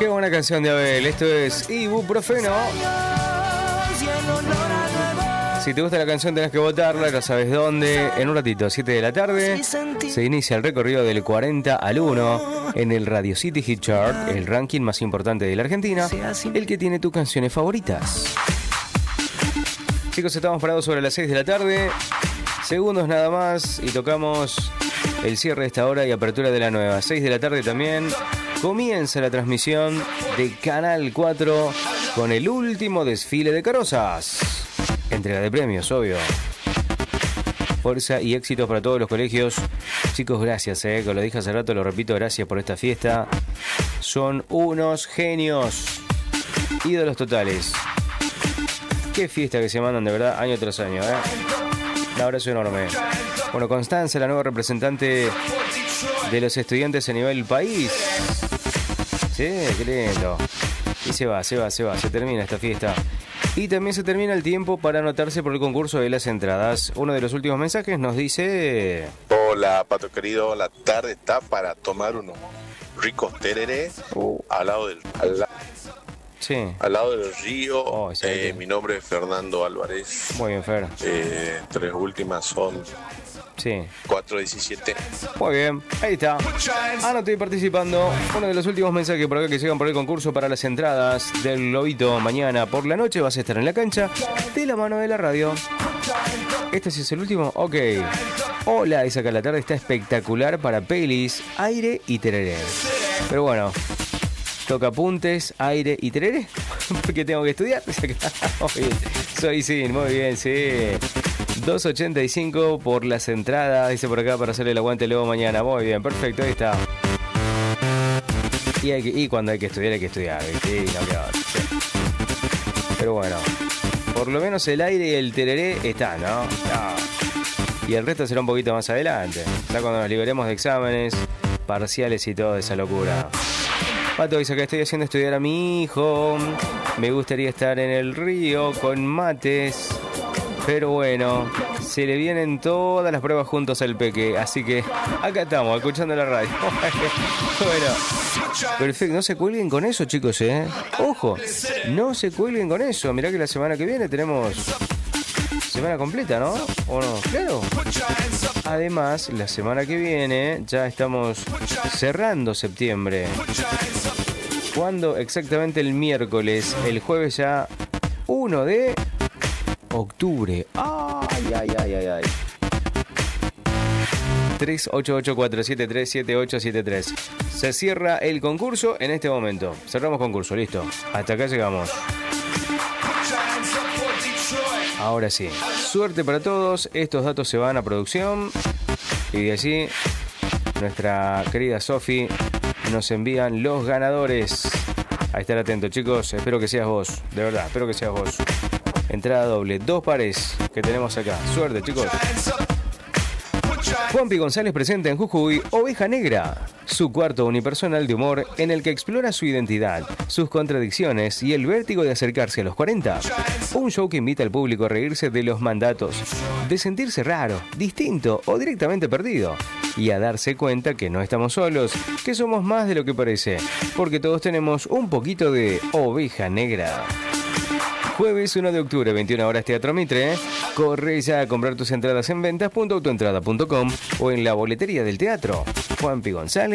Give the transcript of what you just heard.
Qué buena canción de Abel. Esto es Ibuprofeno. Si te gusta la canción tenés que votarla, ya sabes dónde. En un ratito, 7 de la tarde, se inicia el recorrido del 40 al 1 en el Radio City Hit Chart, el ranking más importante de la Argentina, el que tiene tus canciones favoritas. Chicos, estamos parados sobre las 6 de la tarde, segundos nada más, y tocamos el cierre de esta hora y apertura de la nueva. 6 de la tarde también comienza la transmisión de Canal 4 con el último desfile de carrozas. Entrega de premios, obvio. Fuerza y éxitos para todos los colegios. Chicos, gracias, que lo dije hace rato, lo repito, gracias por esta fiesta. Son unos genios. Ídolos totales. Qué fiesta que se mandan de verdad año tras año, Un abrazo enorme. Bueno, Constanza, la nueva representante de los estudiantes a nivel país. Sí, qué lindo. Y se termina esta fiesta. Y también se termina el tiempo para anotarse por el concurso de las entradas. Uno de los últimos mensajes nos dice... Hola, Pato querido, la tarde está para tomar unos ricos tereré al lado del río. Oh, mi nombre es Fernando Álvarez. Muy bien, Fer. 3 últimas son... Sí. 417. Muy bien, ahí está. Anoté participando. Uno de los últimos mensajes por acá que llegan por el concurso para las entradas del Lobito. Mañana por la noche vas a estar en la cancha de la mano de la radio. ¿Este sí es el último? Ok. Hola, dice acá, la tarde está espectacular para pelis, aire y tereré. Pero bueno, toca apuntes, aire y tereré. Porque tengo que estudiar. Soy Sin, muy bien, sí. 2.85 por las entradas, dice por acá, para hacerle el aguante luego mañana. Muy bien, perfecto, ahí está. Y cuando hay que estudiar, sí, no queda otra, sí. Pero bueno, por lo menos el aire y el tereré están, ¿no? Y el resto será un poquito más adelante, ya cuando nos liberemos de exámenes, parciales y toda esa locura. Pato dice que estoy haciendo estudiar a mi hijo. Me gustaría estar en el río con mates. Pero bueno, se le vienen todas las pruebas juntos al peque. Así que acá estamos, escuchando la radio. Bueno, perfecto, no se cuelguen con eso, chicos, Ojo, no se cuelguen con eso. Mirá que la semana que viene tenemos semana completa, ¿no? ¿O no? Claro. Además, la semana que viene ya estamos cerrando septiembre. ¿Cuándo? Exactamente el miércoles. El jueves ya 1 de... octubre. Ay. 388-473-7873. Se cierra el concurso en este momento. Cerramos concurso, listo. Hasta acá llegamos. Ahora sí. Suerte para todos. Estos datos se van a producción. Y de allí, nuestra querida Sofi nos envían los ganadores. A estar atentos, chicos. Espero que seas vos. De verdad, espero que seas vos. Entrada doble, 2 pares que tenemos acá. Suerte, chicos. Juanpi González presenta en Jujuy Oveja Negra, su cuarto unipersonal de humor en el que explora su identidad, sus contradicciones y el vértigo de acercarse a los 40. Un show que invita al público a reírse de los mandatos, de sentirse raro, distinto o directamente perdido, y a darse cuenta que no estamos solos, que somos más de lo que parece, porque todos tenemos un poquito de oveja negra. Jueves 1 de octubre, 21 horas, Teatro Mitre. Corre ya a comprar tus entradas en ventas.autoentrada.com o en la boletería del teatro. Juanpi González.